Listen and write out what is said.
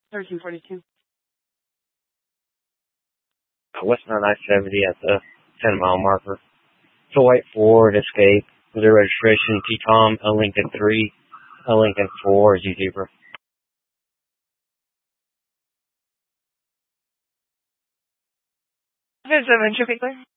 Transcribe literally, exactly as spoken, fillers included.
thirteen forty-two. Westbound I seventy at the ten mile marker. It's a white Ford Escape with a registration T-Tom, a Lincoln three, a Lincoln four, Z Zebra. There's a venture